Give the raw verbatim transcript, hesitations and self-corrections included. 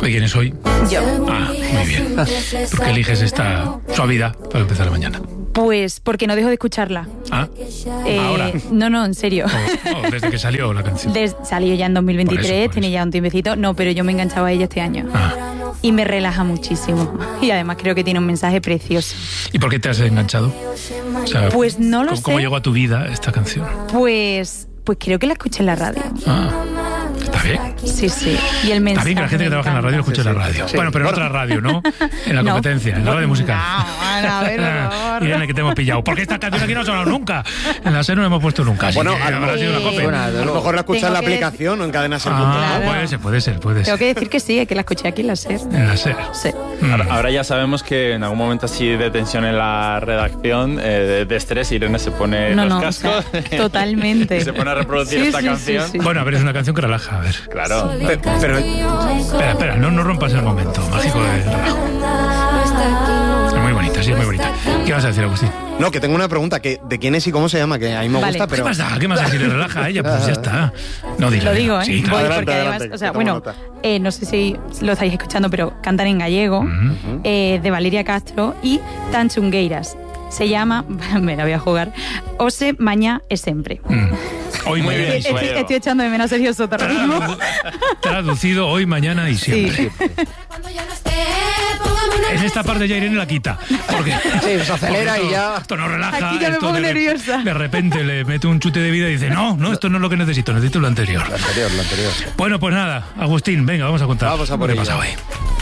¿Quién es hoy? Yo. Ah, muy bien. ¿Por qué eliges esta suavidad para empezar la mañana? Pues porque no dejo de escucharla. Ah, Eh, ahora. No, no, en serio. Oh, oh, desde que salió la canción. Des- salió ya en dos mil veintitrés, Por eso, por tiene eso. ya un tiempecito. No, pero yo me enganchaba a ella este año. Ah. Y me relaja muchísimo. Y además creo que tiene un mensaje precioso. ¿Y por qué te has enganchado? O sea, Pues no lo ¿cómo, sé. ¿Cómo llegó a tu vida esta canción? Pues, pues creo que la escuché en la radio. Ah, está bien. Sí, sí. Y el mensaje. Está bien que la gente que me trabaja en la radio encanta. escuche la radio. Bueno, pero en otra radio, ¿no? En la No. competencia, en la radio musical. No, a ver, por favor. Irene, que te hemos pillado. Porque esta canción aquí no ha sonado nunca. En la SER no la hemos puesto nunca. Así Bueno, que a lo habrá sido una eh, cope. Bueno, a lo mejor la escuchas Tengo en la que aplicación o en cadena ser punto com. Ah, Claro. puede ser, puede ser, puede Tengo ser. que decir que sí, que la escuché aquí en la SER. En la SER. Sí. Mm. Ahora ya sabemos que en algún momento así de tensión en la redacción, eh, de, de estrés, Irene se pone No, los no, o cascos sea, totalmente. y se pone a reproducir Sí, esta sí, sí, canción. sí. Bueno, a ver, es una canción que relaja. A ver. Claro. Pe- Pero, Espera, espera, no, no rompas el momento mágico de relajo. Es muy bonita, sí, es muy bonita. ¿Qué vas a decir, Agustín? no, que tengo una pregunta, que ¿de quién es y cómo se llama? Que a mí me Vale. gusta, ¿Qué pero... más da? ¿Qué más da? Si le relaja a ella, pues ya está. No, dila, Lo dila. digo, ¿eh? Sí, claro. Voy Adelante, porque además, adelante, o sea, que tomo bueno, nota. eh, no sé si lo estáis escuchando, pero cantan en gallego, Ujú. eh, de Valeria Castro y Tanchungueiras. Se llama, me la voy a jugar, Ose Mañá e Sempre. Mm. Hoy, Muy mañana bien, y Estoy, siempre. estoy echando de menos a Sergio Soto ahora mismo. Traducido hoy, mañana y siempre. Sí. En esta parte ya Irene la quita. Porque, Sí, se acelera porque y esto- ya- Esto no relaja. Aquí ya me esto pongo de, nerviosa. De repente le mete un chute de vida y dice, no, no, esto no es lo que necesito, necesito lo anterior. Lo anterior, lo anterior. Bueno, pues nada, Agustín, venga, vamos a contar. Vamos a lo por que ello. pasa hoy.